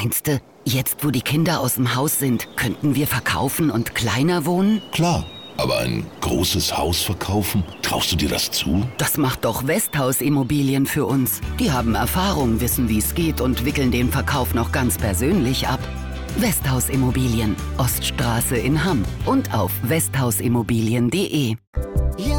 Meinst du, jetzt wo die Kinder aus dem Haus sind, könnten wir verkaufen und kleiner wohnen? Klar, aber ein großes Haus verkaufen, traust du dir das zu? Das macht doch Westhaus Immobilien für uns. Die haben Erfahrung, wissen, wie es geht und wickeln den Verkauf noch ganz persönlich ab. Westhaus Immobilien, Oststraße in Hamm und auf westhausimmobilien.de.